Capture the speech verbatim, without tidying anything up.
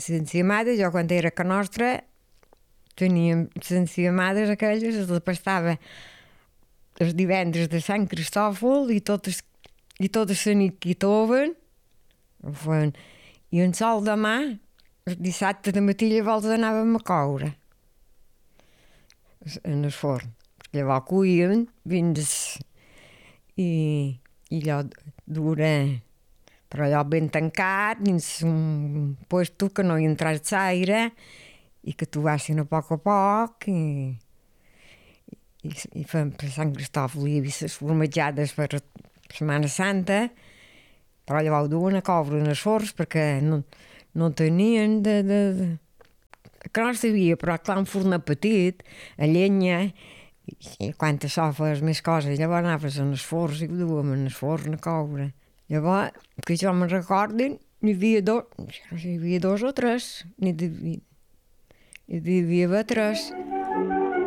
les enciamades, jo quan era a Can Nostra teníem les enciamades aquelles, les pastava els divendres de Sant Cristòfol i totes, i totes la nit que hi toven, i en sol demà, el dissabte de matí llavors anàvem a coure en el forn. Llavors cuíem fins i, i allò dura, però allò ben tancat, dins un puesto que no hi entrés l'aire i que tu vassin a poc a poc i, i, i fem per Sant Cristòfol. Hi havia les formatjades per Setmana Santa, però llavors duen a coure en els forns perquè no, no tenien de... de, de... que no sabia, però clar, un forn petit, a llenya, i quan això fes més coses, llavors anaves en els forns i ho duem en els forns a coure. Llavors, que jo me'n recordin, n'hi havia dos, hi havia dos o tres, n'hi devia, hi devia haver tres.